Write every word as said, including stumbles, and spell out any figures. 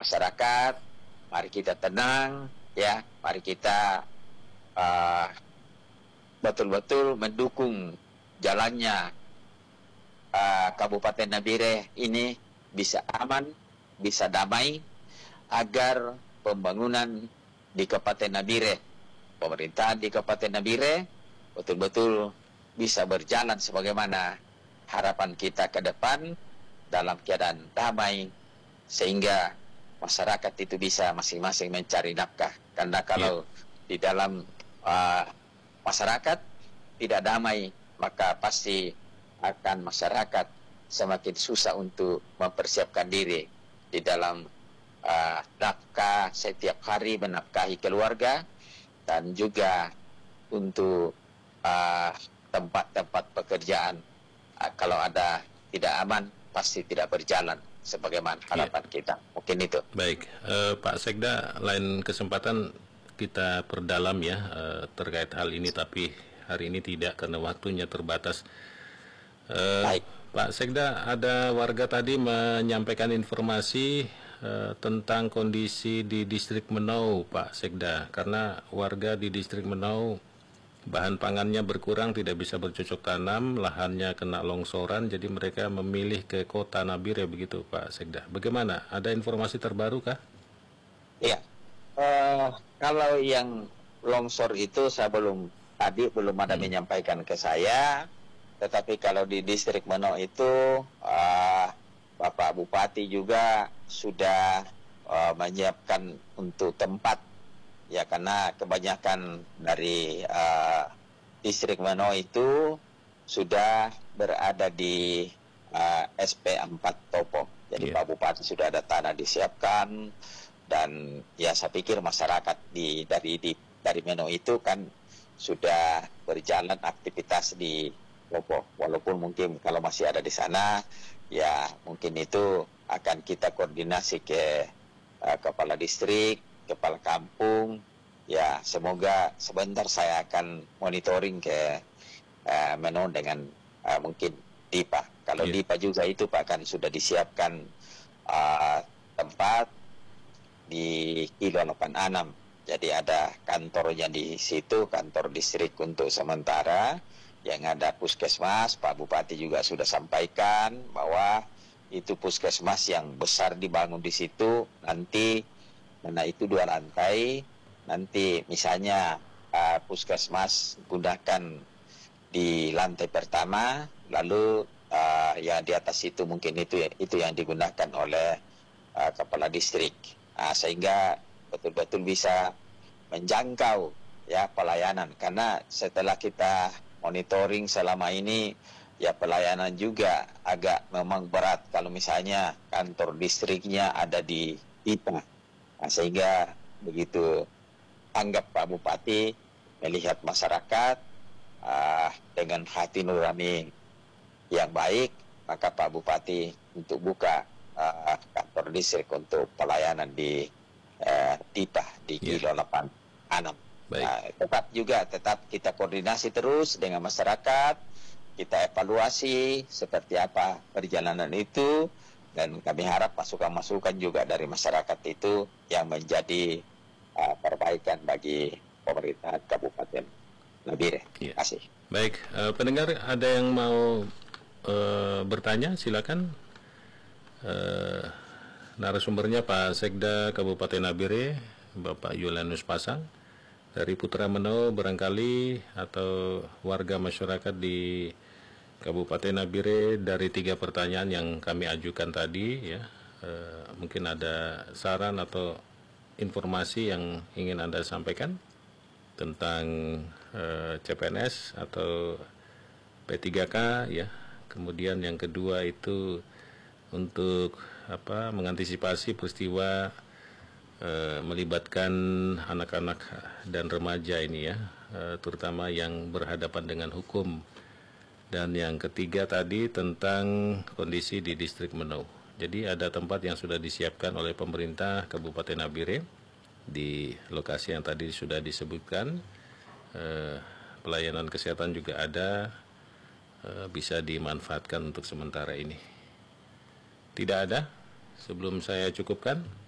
masyarakat, mari kita tenang, ya, mari kita uh, betul-betul mendukung jalannya uh, Kabupaten Nabire ini bisa aman, bisa damai, agar pembangunan di Kabupaten Nabire, pemerintahan di Kabupaten Nabire betul-betul bisa berjalan sebagaimana harapan kita ke depan dalam keadaan damai, sehingga masyarakat itu bisa masing-masing mencari nafkah. Karena kalau yeah. di dalam uh, masyarakat tidak damai, maka pasti akan masyarakat semakin susah untuk mempersiapkan diri di dalam uh, nafkah setiap hari, menafkahi keluarga, dan juga untuk tempat-tempat uh, pekerjaan. Uh, kalau ada tidak aman, pasti tidak berjalan sebagaimana harapan yeah. kita. Mungkin itu. Baik, uh, Pak Sekda, lain kesempatan kita perdalam ya uh, terkait hal ini, tapi hari ini tidak karena waktunya terbatas. Uh, Baik. Pak Sekda, ada warga tadi menyampaikan informasi uh, tentang kondisi di distrik Menau, Pak Sekda, karena warga di distrik Menau bahan pangannya berkurang, tidak bisa bercocok tanam, lahannya kena longsoran, jadi mereka memilih ke kota Nabire, begitu Pak Sekda. Bagaimana? Ada informasi terbaru kah? Iya, uh, kalau yang longsor itu saya belum, tadi belum ada hmm. menyampaikan ke saya, tetapi kalau di distrik Menau itu uh, Bapak Bupati juga sudah uh, menyiapkan untuk tempat. Ya, karena kebanyakan dari uh, distrik Menau itu sudah berada di uh, S P empat Topo. Jadi yeah. Pak Bupati sudah ada tanah disiapkan, dan ya saya pikir masyarakat di dari di, dari Menau itu kan sudah berjalan aktivitas di Topo. Walaupun mungkin kalau masih ada di sana, ya mungkin itu akan kita koordinasi ke uh, kepala distrik, kepala kampung. Ya, semoga sebentar saya akan monitoring ke uh, Menau dengan uh, mungkin Dipa. Kalau yeah. Dipa juga itu Pak kan sudah disiapkan uh, tempat di kilo delapan puluh enam. Jadi ada kantornya di situ, kantor distrik untuk sementara. Yang ada puskesmas, Pak Bupati juga sudah sampaikan bahwa itu puskesmas yang besar dibangun di situ. Nanti, karena itu dua lantai, nanti misalnya uh, puskesmas gunakan di lantai pertama, lalu uh, ya di atas itu mungkin itu itu yang digunakan oleh uh, kepala distrik, uh, sehingga betul-betul bisa menjangkau ya pelayanan. Karena setelah kita monitoring selama ini, ya pelayanan juga agak memang berat kalau misalnya kantor distriknya ada di I P A. Nah, sehingga begitu anggap Pak Bupati melihat masyarakat uh, dengan hati nurani yang baik, maka Pak Bupati untuk buka uh, kantor distrik untuk pelayanan di uh, D I P A di yeah. kilo delapan puluh enam. Nah, tetap juga tetap kita koordinasi terus dengan masyarakat, kita evaluasi seperti apa perjalanan itu, dan kami harap masukan-masukan juga dari masyarakat itu yang menjadi Uh, perbaikan bagi pemerintah Kabupaten Nabire. Terima ya. kasih. Baik, uh, pendengar ada yang mau uh, bertanya, silakan. Uh, narasumbernya Pak Sekda Kabupaten Nabire, Bapak Yulianus Pasang. Dari Putra Menau barangkali, atau warga masyarakat di Kabupaten Nabire, dari tiga pertanyaan yang kami ajukan tadi, ya, uh, mungkin ada saran atau informasi yang ingin Anda sampaikan tentang uh, C P N S atau P tiga K, ya. Kemudian yang kedua itu untuk apa mengantisipasi peristiwa uh, melibatkan anak-anak dan remaja ini, ya, uh, terutama yang berhadapan dengan hukum. Dan yang ketiga tadi tentang kondisi di distrik Menau. Jadi ada tempat yang sudah disiapkan oleh pemerintah Kabupaten Nabire di lokasi yang tadi sudah disebutkan. Eh, pelayanan kesehatan juga ada, eh, bisa dimanfaatkan untuk sementara ini. Tidak ada? Sebelum saya cukupkan,